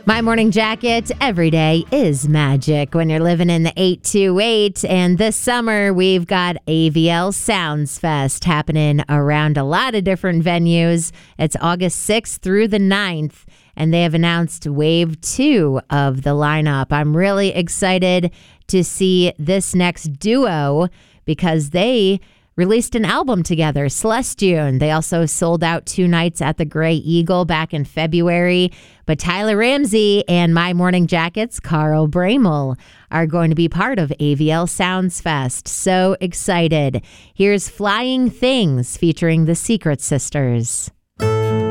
My morning jacket, every day is magic when you're living in the 828. And this summer, we've got AVL Sounds Fest happening around a lot of different venues. It's August 6th through the 9th, and they have announced wave 2 of the lineup. I'm really excited to see this next duo because they released an album together, Celestune. They also sold out 2 nights at the Gray Eagle back in February. But Tyler Ramsey and My Morning Jacket's Carl Bramel are going to be part of AVL Sounds Fest. So excited. Here's Flying Things featuring the Secret Sisters.